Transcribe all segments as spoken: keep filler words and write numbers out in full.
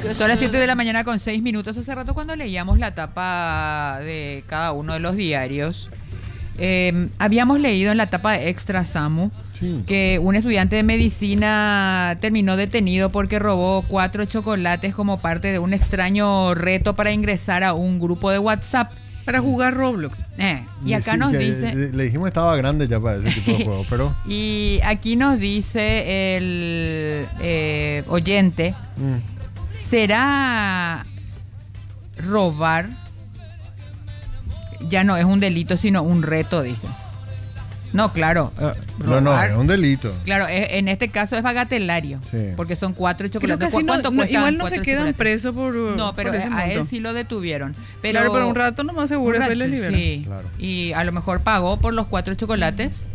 Son las siete de la mañana con seis minutos. Hace rato cuando leíamos la tapa de cada uno de los diarios, eh, habíamos leído en la tapa de Extra Samu sí. que un estudiante de medicina terminó detenido porque robó cuatro chocolates como parte de un extraño reto para ingresar a un grupo de WhatsApp. Para jugar Roblox. Eh, y acá sí, nos dice... Le dijimos que estaba grande ya para ese tipo de juego, pero... Y aquí nos dice el eh, oyente, mm. ¿será robar? Ya no es un delito, sino un reto, dice. No, claro. Uh, no, no, es un delito. Claro, es, en este caso es bagatelario. Sí. Porque son cuatro chocolates. ¿Cu ¿Cuánto no, cuesta? Igual no se quedan presos por. No, pero por ese a monto. él sí lo detuvieron. Pero, claro, pero un rato nomás seguro después le liberan. Sí. Claro. Y a lo mejor pagó por los cuatro chocolates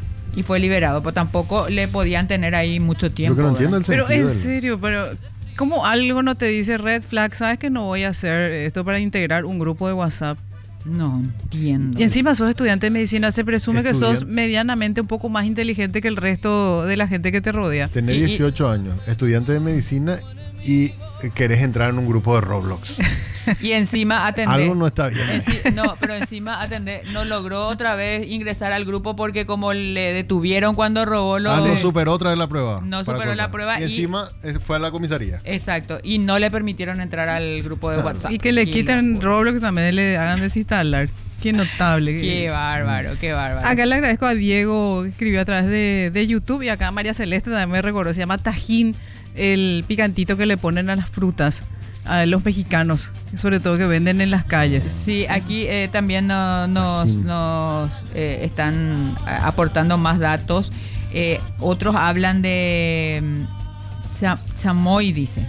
y fue liberado. Pero tampoco le podían tener ahí mucho tiempo. Yo que no entiendo el pero en del... serio, pero. ¿Cómo algo no te dice red flag? ¿Sabes que no voy a hacer esto para integrar un grupo de WhatsApp? No entiendo. Y encima sos estudiante de medicina, se presume Estudiante. que sos medianamente un poco más inteligente que el resto de la gente que te rodea. Tenés dieciocho años, estudiante de medicina y querés entrar en un grupo de Roblox. Y encima atender. Algo no está bien. Enci no, pero encima atender, no logró otra vez ingresar al grupo porque como le detuvieron cuando robó los... Ah, no superó otra vez la prueba. No superó la prueba. Y, y encima fue a la comisaría. Exacto. Y no le permitieron entrar al grupo de WhatsApp. Y que le quiten Roblox también, le hagan desinstalar. Qué notable. Qué bárbaro, qué bárbaro. Acá le agradezco a Diego que escribió a través de, de YouTube, y acá María Celeste también me recordó, se llama tajín, el picantito que le ponen a las frutas. A los mexicanos, sobre todo que venden en las calles. Sí, aquí eh, también no, nos, nos eh, están aportando más datos. Eh, otros hablan de cha, chamoy, dice.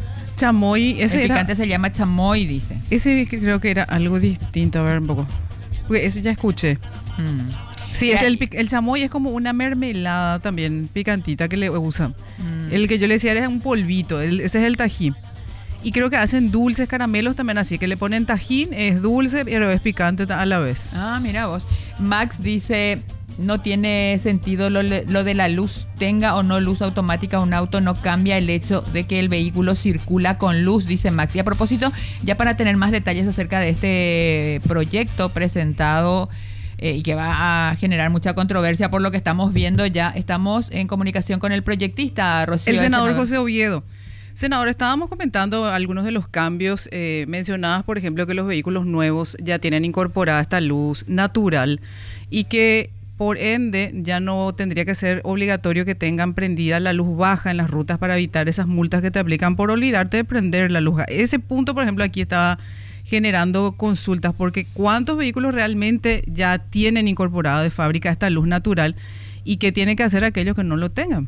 Chamoy, ese El era, picante se llama chamoy, dice. Ese creo que era algo distinto, a ver un poco. Porque ese ya escuché. Mm. Sí, es el, el chamoy es como una mermelada también picantita que le usan. Mm. El que yo le decía era un polvito, el, ese es el tajín. Y creo que hacen dulces, caramelos también así, que le ponen tajín, es dulce, pero es picante a la vez. Ah, mira vos. Max dice, no tiene sentido lo, lo de la luz, tenga o no luz automática un auto, no cambia el hecho de que el vehículo circula con luz, dice Max. Y a propósito, ya para tener más detalles acerca de este proyecto presentado eh, y que va a generar mucha controversia por lo que estamos viendo, ya estamos en comunicación con el proyectista, Rocío. El senador, el senador. José Oviedo. Senador, estábamos comentando algunos de los cambios, eh, mencionabas, por ejemplo, que los vehículos nuevos ya tienen incorporada esta luz natural y que, por ende, ya no tendría que ser obligatorio que tengan prendida la luz baja en las rutas para evitar esas multas que te aplican por olvidarte de prender la luz. Ese punto, por ejemplo, aquí estaba generando consultas, porque ¿cuántos vehículos realmente ya tienen incorporada de fábrica esta luz natural y qué tienen que hacer aquellos que no lo tengan?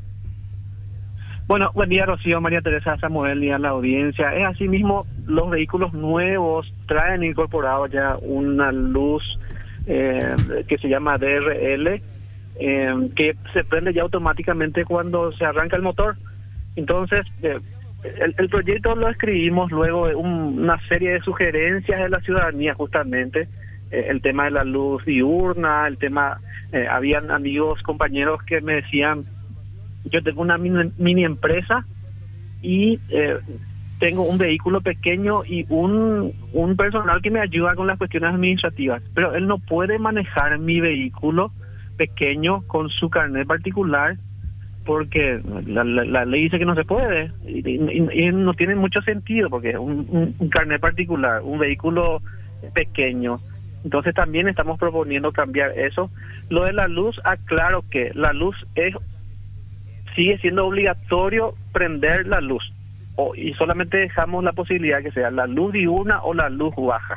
Bueno, buen día, Rocío, María Teresa, Samuel y a la audiencia. Es así mismo, los vehículos nuevos traen incorporado ya una luz eh, que se llama D R L, eh, que se prende ya automáticamente cuando se arranca el motor. Entonces, eh, el, el proyecto lo escribimos luego de un, una serie de sugerencias de la ciudadanía, justamente, eh, el tema de la luz diurna, el tema, eh, habían amigos, compañeros que me decían, yo tengo una mini, mini empresa y eh, tengo un vehículo pequeño y un, un personal que me ayuda con las cuestiones administrativas, pero él no puede manejar mi vehículo pequeño con su carnet particular porque la, la, la ley dice que no se puede y, y, y no tiene mucho sentido porque un, un, un carnet particular, un vehículo pequeño. Entonces también estamos proponiendo cambiar eso. Lo de la luz, aclaro que la luz es sigue siendo obligatorio prender la luz o, y solamente dejamos la posibilidad que sea la luz diurna o la luz baja.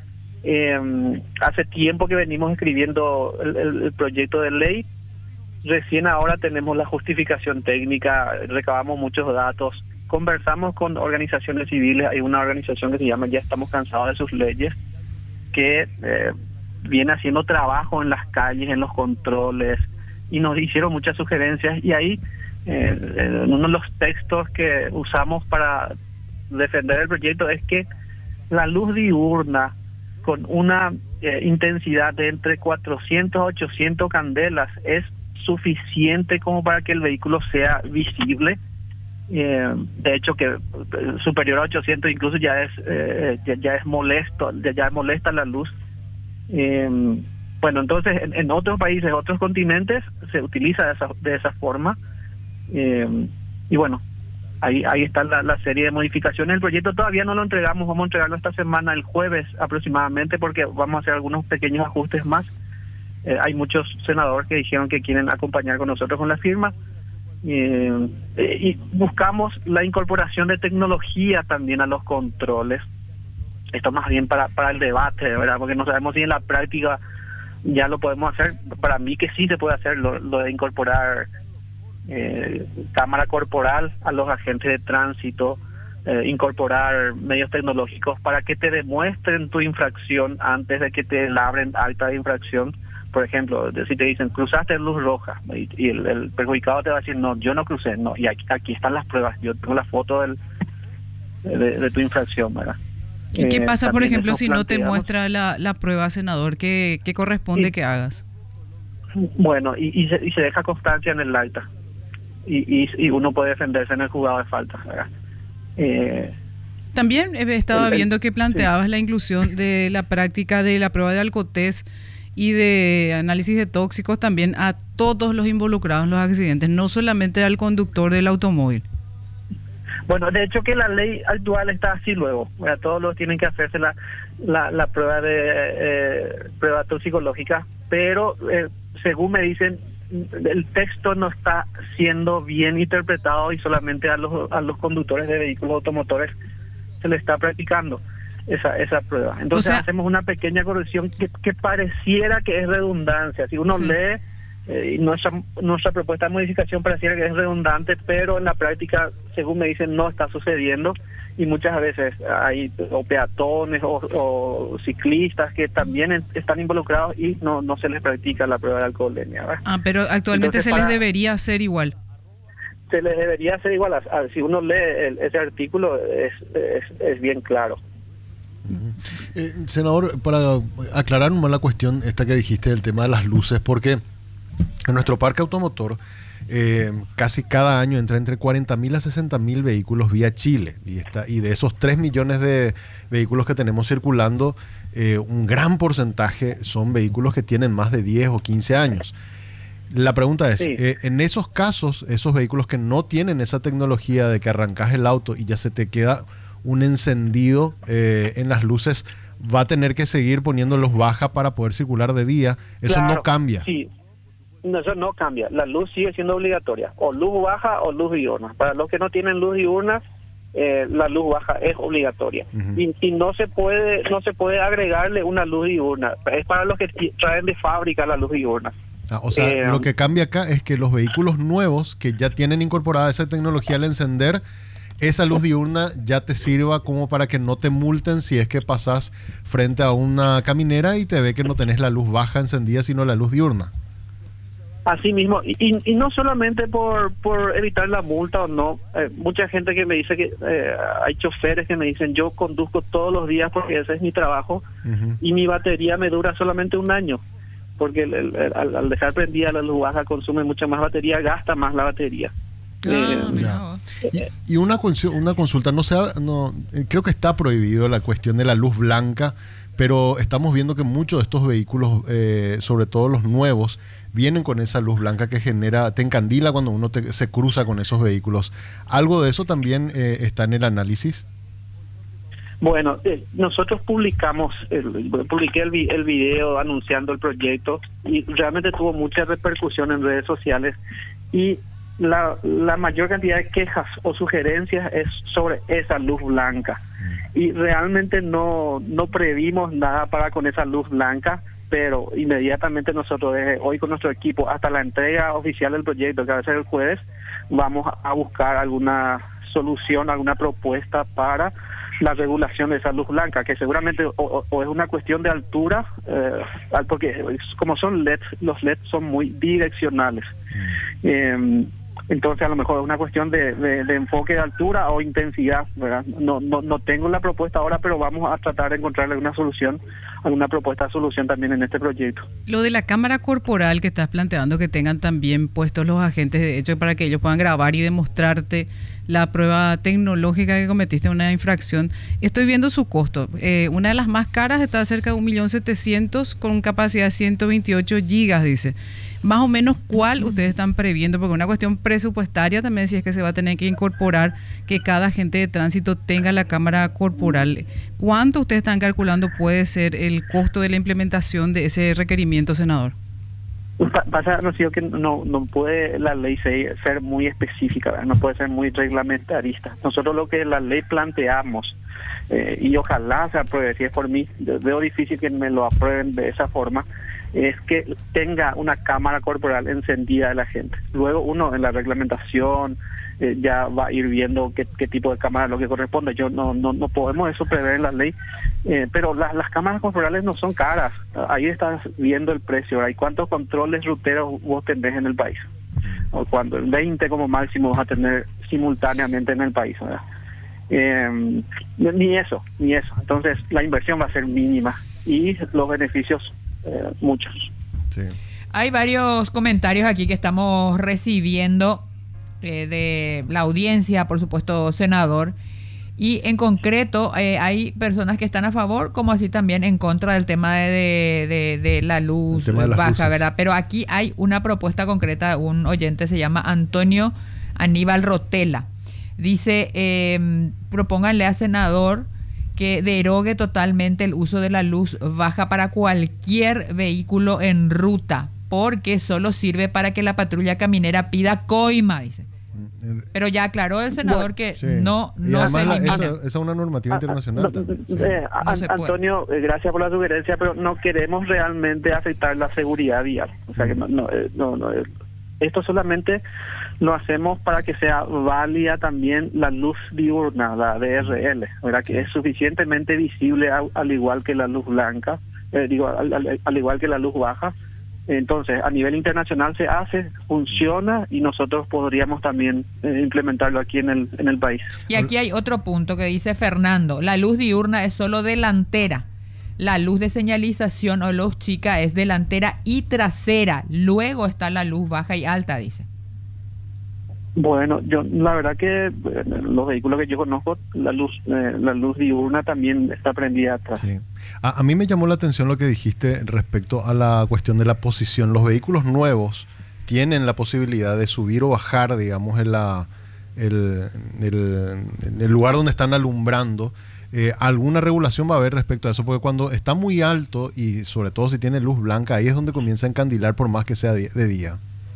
Eh, hace tiempo que venimos escribiendo el, el, el proyecto de ley, recién ahora tenemos la justificación técnica, recabamos muchos datos, conversamos con organizaciones civiles, hay una organización que se llama Ya Estamos Cansados de Sus Leyes, que eh, viene haciendo trabajo en las calles, en los controles, y nos hicieron muchas sugerencias y ahí eh, eh, uno de los textos que usamos para defender el proyecto es que la luz diurna con una eh, intensidad de entre cuatrocientos a ochocientos candelas es suficiente como para que el vehículo sea visible Eh, de hecho que eh, superior a ochocientos incluso ya es eh, ya, ya es molesto, ya, ya molesta la luz. Eh, bueno, entonces en, en otros países, otros continentes se utiliza de esa, de esa forma. Eh, y bueno, ahí ahí está la, la serie de modificaciones. El proyecto todavía no lo entregamos, vamos a entregarlo esta semana, el jueves aproximadamente, porque vamos a hacer algunos pequeños ajustes más. Eh, hay muchos senadores que dijeron que quieren acompañar con nosotros con la firma. Eh, eh, y buscamos la incorporación de tecnología también a los controles. Esto más bien para, para el debate, ¿verdad? Porque no sabemos si en la práctica ya lo podemos hacer. Para mí que sí se puede hacer lo, lo de incorporar eh, cámara corporal a los agentes de tránsito, eh, incorporar medios tecnológicos para que te demuestren tu infracción antes de que te labren acta de infracción. Por ejemplo, si te dicen cruzaste en luz roja y, y el, el perjudicado te va a decir no, yo no crucé, no, y aquí, aquí están las pruebas, yo tengo la foto del, de, de tu infracción, ¿verdad? ¿Y qué Eh, pasa, por ejemplo, si no te planteamos, muestra la, la prueba, senador? ¿Qué, qué corresponde y, que hagas? Bueno, y, y, se, y se deja constancia en el acta y, y, y uno puede defenderse en el juzgado de falta, ¿verdad? Eh, También estaba el, el, viendo que planteabas sí. la inclusión de la práctica de la prueba de alcotés y de análisis de tóxicos también a todos los involucrados en los accidentes, no solamente al conductor del automóvil. Bueno, de hecho que la ley actual está así luego, o sea, todos los tienen que hacerse la, la, la prueba de eh, prueba toxicológica, pero eh, según me dicen, el texto no está siendo bien interpretado y solamente a los, a los conductores de vehículos automotores se le está practicando esa esa prueba. Entonces, o sea, hacemos una pequeña corrección que, que pareciera que es redundancia. Si uno sí. lee eh, nuestra, nuestra propuesta de modificación pareciera que es redundante, pero en la práctica, según me dicen, no está sucediendo y muchas veces hay o peatones o, o ciclistas que también en, están involucrados y no no se les practica la prueba de alcoholemia, ¿verdad? Ah, pero actualmente Entonces, se para, les debería hacer igual. Se les debería hacer igual. A, a, si uno lee el, ese artículo es, es, es bien claro. Eh, senador, para aclarar más la cuestión esta que dijiste del tema de las luces, porque en nuestro parque automotor eh, casi cada año entra entre cuarenta mil a sesenta mil vehículos vía Chile y, está, y de esos tres millones de vehículos que tenemos circulando, eh, un gran porcentaje son vehículos que tienen más de diez o quince años. La pregunta es, sí. eh, en esos casos, esos vehículos que no tienen esa tecnología de que arrancas el auto y ya se te queda un encendido eh, en las luces, va a tener que seguir poniéndolos baja para poder circular de día. Eso claro, no cambia. Sí, no, eso no cambia. La luz sigue siendo obligatoria. O luz baja o luz diurna. Para los que no tienen luz diurna, eh, la luz baja es obligatoria. Uh-huh. y, y no se puede no se puede agregarle una luz diurna. Es para los que traen de fábrica la luz diurna. Ah, o sea, eh, lo que cambia acá es que los vehículos nuevos que ya tienen incorporada esa tecnología al encender, esa luz diurna ya te sirva como para que no te multen si es que pasas frente a una caminera y te ve que no tenés la luz baja encendida, sino la luz diurna. Así mismo, y, y, y no solamente por por evitar la multa o no, eh, mucha gente que me dice que eh, hay choferes que me dicen yo conduzco todos los días porque ese es mi trabajo uh-huh. y mi batería me dura solamente un año, porque el, el, el, al, al dejar prendida la luz baja consume mucha más batería, gasta más la batería. Ah, eh, y, y una una consulta, no sé, no, creo que está prohibido la cuestión de la luz blanca, pero estamos viendo que muchos de estos vehículos, eh, sobre todo los nuevos, vienen con esa luz blanca que genera, te encandila cuando uno te, se cruza con esos vehículos. ¿Algo de eso también eh, está en el análisis? Bueno, eh, nosotros publicamos, el, publiqué el, el video anunciando el proyecto y realmente tuvo mucha repercusión en redes sociales y La, la mayor cantidad de quejas o sugerencias es sobre esa luz blanca y realmente no no previmos nada para con esa luz blanca, pero inmediatamente nosotros desde hoy con nuestro equipo hasta la entrega oficial del proyecto, que va a ser el jueves, vamos a buscar alguna solución, alguna propuesta para la regulación de esa luz blanca, que seguramente o, o es una cuestión de altura, eh, porque como son L E D, los L E D son muy direccionales. Mm. Eh, Entonces a lo mejor es una cuestión de, de, de enfoque de altura o intensidad, ¿verdad? No, no, no tengo la propuesta ahora, pero vamos a tratar de encontrarle una solución, alguna propuesta de solución también en este proyecto. Lo de la cámara corporal que estás planteando, que tengan también puestos los agentes de hecho para que ellos puedan grabar y demostrarte la prueba tecnológica que cometiste una infracción. Estoy viendo su costo. Eh, una de las más caras está cerca de un millón setecientos con capacidad de ciento veintiocho gigas, dice. Más o menos, ¿cuál ustedes están previendo? Porque una cuestión presupuestaria también, si es que se va a tener que incorporar que cada agente de tránsito tenga la cámara corporal. ¿Cuánto ustedes están calculando puede ser el costo de la implementación de ese requerimiento, senador? Pasa, Rocío, que no no puede la ley ser, ser muy específica, ¿verdad? No puede ser muy reglamentarista. Nosotros lo que la ley planteamos, eh, y ojalá se apruebe, si es por mí, veo difícil que me lo aprueben de esa forma, es que tenga una cámara corporal encendida de la gente. Luego uno en la reglamentación eh, ya va a ir viendo qué, qué tipo de cámara es lo que corresponde. Yo no no no podemos eso prever en la ley, eh, pero la, las cámaras corporales no son caras. Ahí estás viendo el precio, ¿verdad? ¿Y cuántos controles ruteros vos tenés en el país? O cuando veinte como máximo vas a tener simultáneamente en el país, ¿verdad? Eh, ni eso, ni eso. Entonces la inversión va a ser mínima y los beneficios Eh, muchos. Sí. Hay varios comentarios aquí que estamos recibiendo eh, de la audiencia, por supuesto, senador, y en concreto eh, hay personas que están a favor, como así también en contra del tema de, de, de la luz de baja, luces. ¿Verdad? Pero aquí hay una propuesta concreta, un oyente se llama Antonio Aníbal Rotela, dice, eh, propónganle a senador que derogue totalmente el uso de la luz baja para cualquier vehículo en ruta, porque solo sirve para que la patrulla caminera pida coima, dice. Pero ya aclaró el senador que sí. no, no se elimina. Esa, esa es una normativa internacional no, también. Sí. Eh, no Antonio, eh, gracias por la sugerencia, pero no queremos realmente afectar la seguridad vial. O sea que no, no, eh, no, no eh, esto solamente lo hacemos para que sea válida también la luz diurna, la D R L, ¿verdad? Que es suficientemente visible al, al igual que la luz blanca, eh, digo, al, al, al igual que la luz baja. Entonces, a nivel internacional se hace, funciona y nosotros podríamos también eh, implementarlo aquí en el, en el país. Y aquí hay otro punto que dice Fernando, la luz diurna es solo delantera. La luz de señalización o luz chica es delantera y trasera. Luego está la luz baja y alta, dice. Bueno, yo la verdad que eh, los vehículos que yo conozco, la luz eh, la luz diurna también está prendida atrás. Sí. A, a mí me llamó la atención lo que dijiste respecto a la cuestión de la posición. Los vehículos nuevos tienen la posibilidad de subir o bajar, digamos, en, la, el, el, en el lugar donde están alumbrando. Eh, alguna regulación va a haber respecto a eso, porque cuando está muy alto y sobre todo si tiene luz blanca, ahí es donde comienza a encandilar por más que sea de, de día.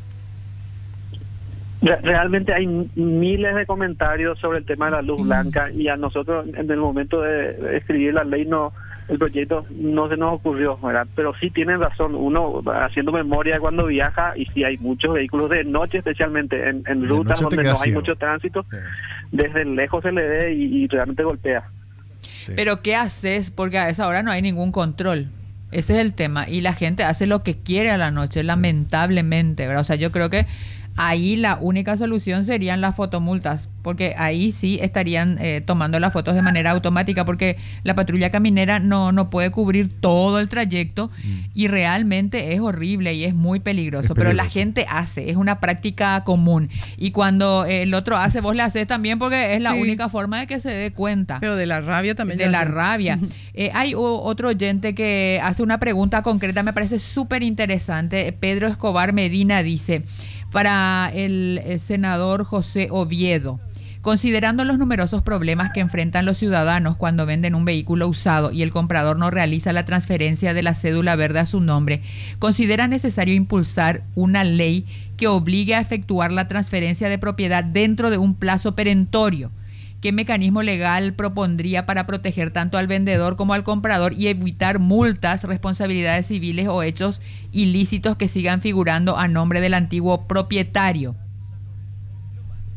Realmente hay miles de comentarios sobre el tema de la luz blanca y a nosotros en el momento de escribir la ley no el proyecto no se nos ocurrió, ¿verdad? Pero sí tienen razón, uno haciendo memoria cuando viaja y si hay muchos vehículos de noche, especialmente en, en rutas donde no hay mucho tránsito, sí. Desde lejos se le ve y, y realmente golpea. Sí. Pero ¿qué haces? Porque a esa hora no hay ningún control. Ese es el tema. Y la gente hace lo que quiere a la noche, lamentablemente, ¿verdad? O sea, yo creo que ahí la única solución serían las fotomultas, porque ahí sí estarían eh, tomando las fotos de manera automática, porque la patrulla caminera no, no puede cubrir todo el trayecto mm. y realmente es horrible y es muy peligroso, es peligroso, pero la gente hace, es una práctica común y cuando el otro hace, vos le haces también porque es la sí. única forma de que se dé cuenta. Pero de la rabia también. De la hace. rabia. eh, hay o, otro oyente que hace una pregunta concreta, me parece súper interesante. Pedro Escobar Medina dice, para el, el senador José Oviedo, considerando los numerosos problemas que enfrentan los ciudadanos cuando venden un vehículo usado y el comprador no realiza la transferencia de la cédula verde a su nombre, ¿considera necesario impulsar una ley que obligue a efectuar la transferencia de propiedad dentro de un plazo perentorio? ¿Qué mecanismo legal propondría para proteger tanto al vendedor como al comprador y evitar multas, responsabilidades civiles o hechos ilícitos que sigan figurando a nombre del antiguo propietario?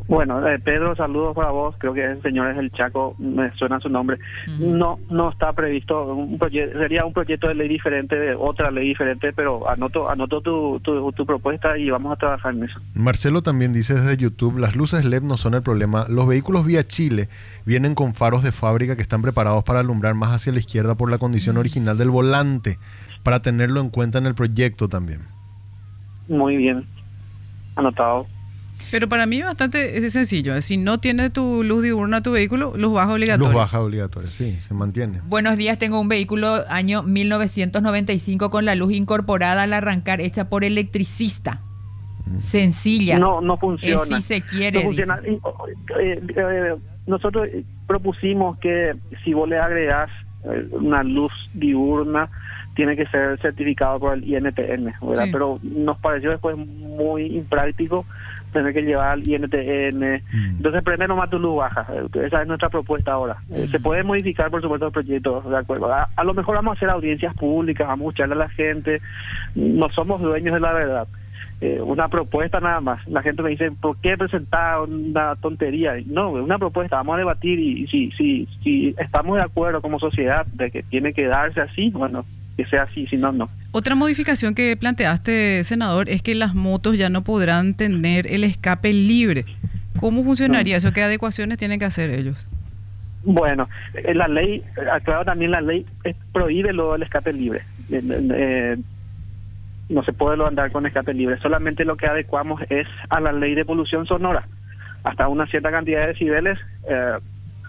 Bueno, eh, Pedro, saludos para vos. Creo que el señor es el Chaco, me suena su nombre. Uh-huh. No, no está previsto un proyecto, sería un proyecto de ley diferente, de otra ley diferente, pero anoto, anoto tu, tu, tu propuesta y vamos a trabajar en eso. Marcelo también dice desde YouTube, las luces L E D no son el problema. Los vehículos Vía Chile vienen con faros de fábrica que están preparados para alumbrar más hacia la izquierda por la condición original del volante, para tenerlo en cuenta en el proyecto también. Muy bien, anotado. Pero para mí es bastante sencillo. Si no tiene tu luz diurna tu vehículo, luz baja obligatoria. Luz baja obligatoria, sí, se mantiene. Buenos días, tengo un vehículo año mil novecientos noventa y cinco con la luz incorporada al arrancar, hecha por electricista. Mm. Sencilla. No, no funciona. Es si se quiere. No funciona. Eh, eh, nosotros propusimos que si vos le agregás eh, una luz diurna, tiene que ser certificado por el I N T N, ¿verdad? Sí. Pero nos pareció después muy impráctico tener que llevar al I N T N. Mm. Entonces prende nomás tu luz baja. Esa es nuestra propuesta ahora. Mm. Se puede modificar, por supuesto, el proyecto, ¿de acuerdo? A, a lo mejor vamos a hacer audiencias públicas, vamos a escucharle a la gente. No somos dueños de la verdad. Eh, una propuesta nada más. La gente me dice, ¿por qué presentar una tontería? No, una propuesta, vamos a debatir y, y si, si, si estamos de acuerdo como sociedad de que tiene que darse así, bueno, que sea así, si no, no. Otra modificación que planteaste, senador, es que las motos ya no podrán tener el escape libre. ¿Cómo funcionaría no. eso? ¿Qué adecuaciones tienen que hacer ellos? Bueno, la ley, aclaro también, la ley prohíbe lo del escape libre. Eh, eh, no se puede lo andar con escape libre. Solamente lo que adecuamos es a la ley de polución sonora. Hasta una cierta cantidad de decibeles. Eh,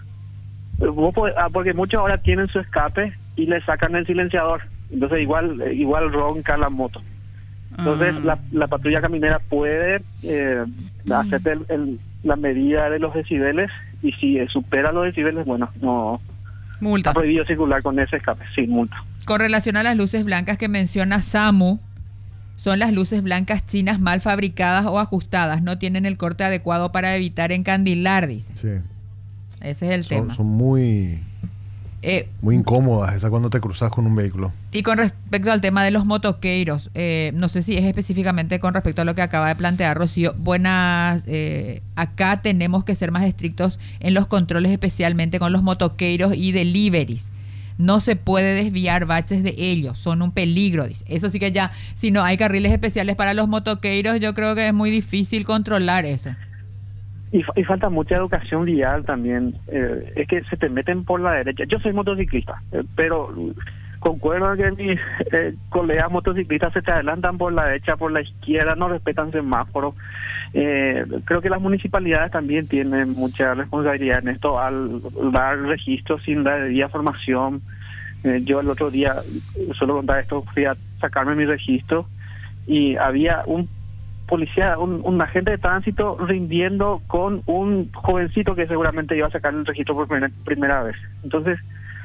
porque muchos ahora tienen su escape y le sacan el silenciador. Entonces igual igual ronca la moto. Entonces ah. la, la patrulla caminera puede eh, mm. hacer el, el, la medida de los decibeles y si eh, supera los decibeles, bueno, no multa. Está prohibido circular con ese escape, sin multa. Con relación a las luces blancas que menciona Samu, son las luces blancas chinas mal fabricadas o ajustadas, no tienen el corte adecuado para evitar encandilar, dice. Sí. Ese es el son, tema. Son muy... Eh, Muy incómodas esa cuando te cruzas con un vehículo. Y con respecto al tema de los motoqueiros, eh, no sé si es específicamente con respecto a lo que acaba de plantear Rocío. Buenas, eh, acá tenemos que ser más estrictos en los controles, especialmente con los motoqueiros y deliveries. No se puede desviar baches de ellos, son un peligro, dice. Eso sí que ya, si no hay carriles especiales para los motoqueiros, yo creo que es muy difícil controlar eso. Y, y falta mucha educación vial también. Eh, es que se te meten por la derecha. Yo soy motociclista, eh, pero concuerdo que mis eh, colegas motociclistas se te adelantan por la derecha, por la izquierda, no respetan semáforos. Eh, creo que las municipalidades también tienen mucha responsabilidad en esto al dar registros sin la debida formación. Eh, yo el otro día, solo contar esto, fui a sacarme mi registro y había un policía, un, un agente de tránsito rindiendo con un jovencito que seguramente iba a sacar el registro por primera, primera vez. Entonces,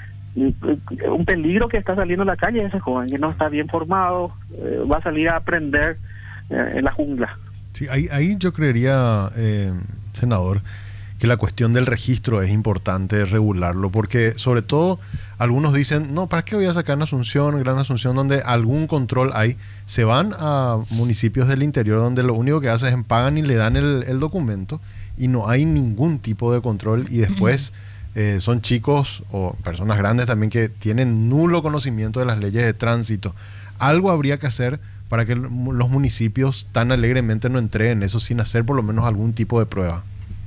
un peligro que está saliendo a la calle ese joven, que no está bien formado, eh, va a salir a aprender eh, en la jungla. Sí, ahí, ahí yo creería, eh, senador, que la cuestión del registro es importante regularlo, porque sobre todo algunos dicen, no, ¿para qué voy a sacar en Asunción, Gran Asunción, donde algún control hay? Se van a municipios del interior donde lo único que hacen es pagan y le dan el, el documento y no hay ningún tipo de control y después eh, son chicos o personas grandes también que tienen nulo conocimiento de las leyes de tránsito. Algo habría que hacer para que los municipios tan alegremente no entreguen eso sin hacer por lo menos algún tipo de prueba.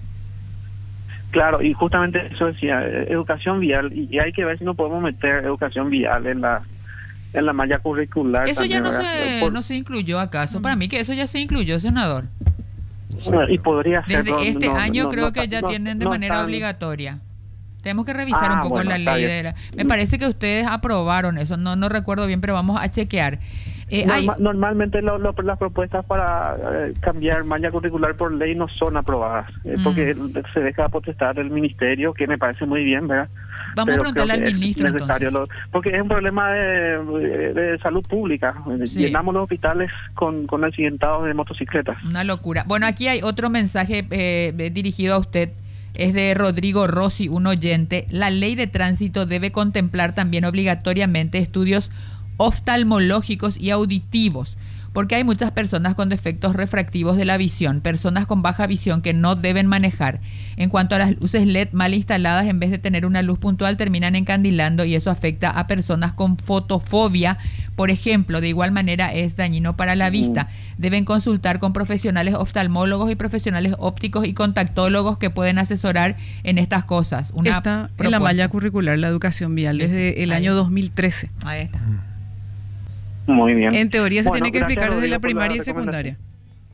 Claro, y justamente eso decía, educación vial, y hay que ver si no podemos meter educación vial en la en la malla curricular. Eso también, ya no ¿verdad? se, Por, no se incluyó acaso. Para mí que eso ya se incluyó, senador. Bueno, y podría ser. Desde no, este no, año no, creo no, que ya no, tienen de no manera están... obligatoria. Tenemos que revisar ah, un poco bueno, la ley de la... Me parece que ustedes aprobaron eso, no no recuerdo bien, pero vamos a chequear. Eh, Norma, hay... Normalmente lo, lo, las propuestas para eh, cambiar malla curricular por ley no son aprobadas, eh, mm. porque se deja potestad del ministerio, que me parece muy bien, ¿verdad? Vamos Pero a preguntarle al ministro entonces. Lo, porque es un problema de, de, de salud pública. Sí. Llenamos los hospitales con, con accidentados de motocicletas. Una locura. Bueno, aquí hay otro mensaje eh, dirigido a usted. Es de Rodrigo Rossi, un oyente. La ley de tránsito debe contemplar también obligatoriamente estudios oftalmológicos y auditivos, porque hay muchas personas con defectos refractivos de la visión, personas con baja visión que no deben manejar. En cuanto a las luces L E D mal instaladas, en vez de tener una luz puntual, terminan encandilando y eso afecta a personas con fotofobia, por ejemplo. De igual manera es dañino para la vista. Deben consultar con profesionales oftalmólogos y profesionales ópticos y contactólogos que pueden asesorar en estas cosas. Una Está en propuesta. la malla curricular la educación vial desde el Ahí. año dos mil trece. Ahí está. Muy bien. En teoría se Bueno, tiene que gracias, explicar desde Rodrigo, la por la primaria y recomendación. secundaria.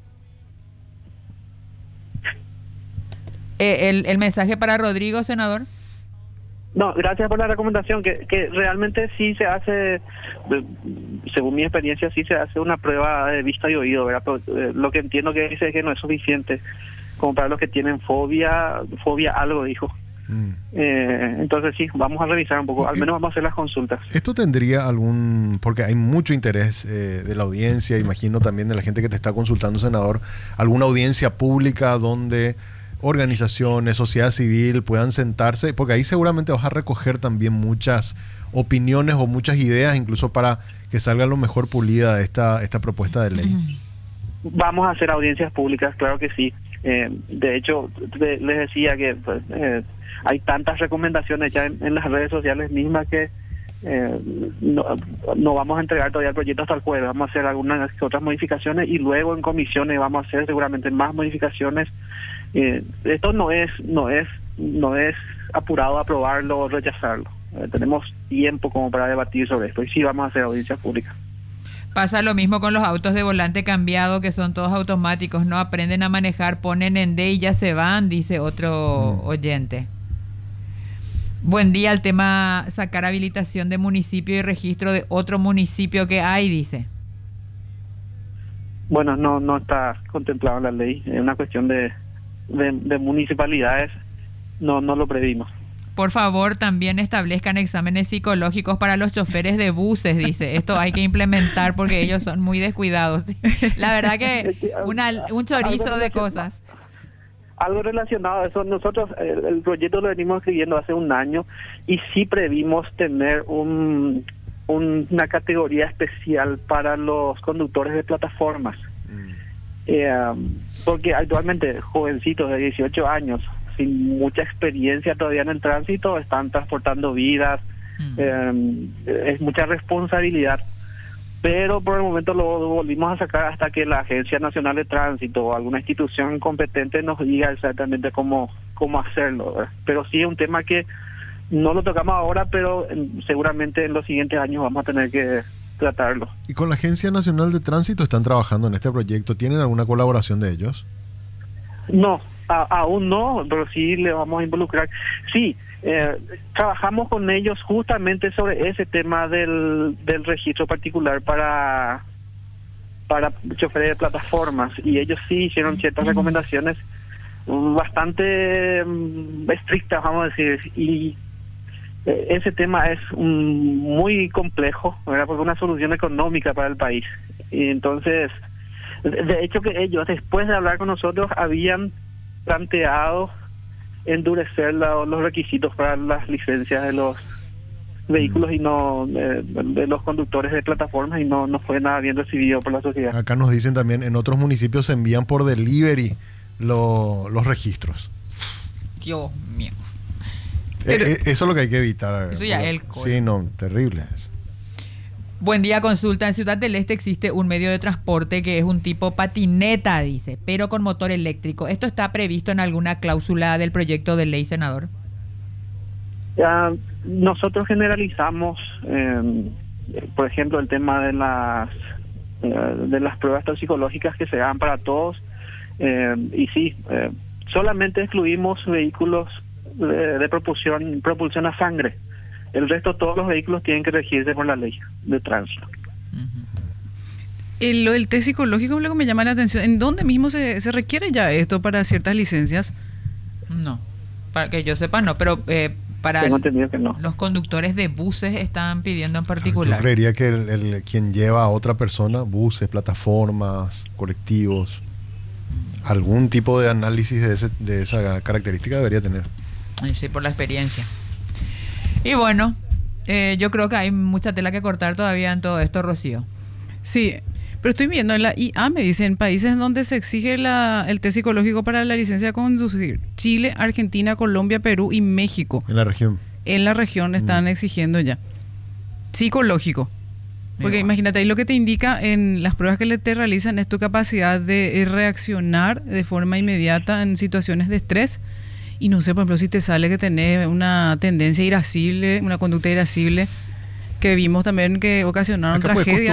Eh, el, el mensaje para Rodrigo, senador. No, gracias por la recomendación, que, que realmente sí se hace, eh, según mi experiencia, sí se hace una prueba de vista y oído, ¿verdad? Pero, eh, lo que entiendo que dice es que no es suficiente como para los que tienen fobia, fobia algo, dijo. Mm. Eh, entonces sí, vamos a revisar un poco, al menos vamos a hacer las consultas. ¿Esto tendría algún, porque hay mucho interés eh, de la audiencia, imagino también de la gente que te está consultando, senador, alguna audiencia pública donde organizaciones, sociedad civil puedan sentarse, porque ahí seguramente vas a recoger también muchas opiniones o muchas ideas, incluso para que salga lo mejor pulida de esta, esta propuesta de ley? Vamos a hacer audiencias públicas, claro que sí. Eh, de hecho, de, les decía que pues, eh, hay tantas recomendaciones ya en, en las redes sociales mismas que eh, no, no vamos a entregar todavía el proyecto hasta el jueves. Vamos a hacer algunas otras modificaciones y luego en comisiones vamos a hacer seguramente más modificaciones. Eh, esto no es no es no es apurado a aprobarlo o rechazarlo. Eh, tenemos tiempo como para debatir sobre esto y sí vamos a hacer audiencias públicas. Pasa lo mismo con los autos de volante cambiado, que son todos automáticos, no aprenden a manejar, ponen en D y ya se van, dice otro mm. oyente. Buen día, el tema sacar habilitación de municipio y registro de otro municipio que hay, dice. Bueno, no no está contemplado en la ley, es una cuestión de, de, de municipalidades, no no lo previmos. Por favor, también establezcan exámenes psicológicos para los choferes de buses, dice. Esto hay que implementar porque ellos son muy descuidados. La verdad que una, un chorizo de cosas. Algo relacionado a eso, nosotros el, el proyecto lo venimos escribiendo hace un año y sí previmos tener un, un una categoría especial para los conductores de plataformas. Mm. Eh, porque actualmente jovencitos de dieciocho años sin mucha experiencia todavía en el tránsito están transportando vidas, mm. eh, es mucha responsabilidad, pero por el momento lo volvimos a sacar hasta que la Agencia Nacional de Tránsito o alguna institución competente nos diga exactamente cómo cómo hacerlo, ¿verdad? Pero sí es un tema que no lo tocamos ahora, pero eh, seguramente en los siguientes años vamos a tener que tratarlo. ¿Y con la Agencia Nacional de Tránsito están trabajando en este proyecto? ¿Tienen alguna colaboración de ellos? No, a, aún no, pero sí le vamos a involucrar. Sí, eh, trabajamos con ellos justamente sobre ese tema del, del registro particular para para choferes de plataformas y ellos sí hicieron ciertas recomendaciones bastante um, estrictas, vamos a decir, y eh, ese tema es um, muy complejo, ¿verdad? Porque es una solución económica para el país. Y entonces, de hecho que ellos, después de hablar con nosotros, habían planteado endurecer la, los requisitos para las licencias de los vehículos y no eh, de los conductores de plataformas y no, no fue nada bien recibido por la sociedad. Acá nos dicen también, en otros municipios se envían por delivery lo, los registros. Dios mío. Pero, eh, eso es lo que hay que evitar. Eso ya es el Sí, no, terrible eso. Buen día, consulta. En Ciudad del Este existe un medio de transporte que es un tipo patineta, dice, pero con motor eléctrico. ¿Esto está previsto en alguna cláusula del proyecto de ley, senador? Ya, nosotros generalizamos, eh, por ejemplo, el tema de las eh, de las pruebas toxicológicas que se dan para todos, eh, y sí, eh, solamente excluimos vehículos de, de propulsión propulsión a sangre. El resto, todos los vehículos tienen que regirse por la ley de tránsito. El, lo del test psicológico es lo que me llama la atención. ¿En dónde mismo se, se requiere ya esto para ciertas licencias? No, para que yo sepa no, pero eh, para Tengo entendido que no. Los conductores de buses están pidiendo en particular. Yo creería que el, el, quien lleva a otra persona, buses, plataformas, colectivos, algún tipo de análisis de, ese, de esa característica debería tener. Sí, por la experiencia. Y bueno, eh, yo creo que hay mucha tela que cortar todavía en todo esto, Rocío. Sí, Pero estoy viendo en la I A, me dicen, países donde se exige la, el test psicológico para la licencia de conducir. Chile, Argentina, Colombia, Perú y México. En la región. En la región están mm. exigiendo ya. Psicológico. Porque Igual. imagínate, ahí lo que te indica en las pruebas que le te realizan es tu capacidad de reaccionar de forma inmediata en situaciones de estrés. Y no sé, por ejemplo, si te sale que tenés una tendencia irascible, una conducta irascible, que vimos también que ocasionaron Acá, pues, tragedia.